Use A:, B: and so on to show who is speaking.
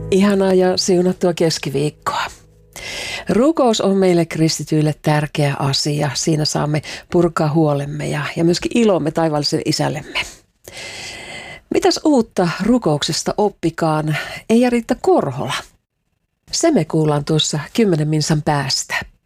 A: Ihanaa ja siunattua keskiviikkoa. Rukous on meille kristityille tärkeä asia. Siinä saamme purkaa huolemme ja myöskin ilomme taivaalliselle isällemme. Mitäs uutta rukouksesta oppikaan Eija-Riitta Korhola? Se me kuullaan tuossa 10 minsan päästä.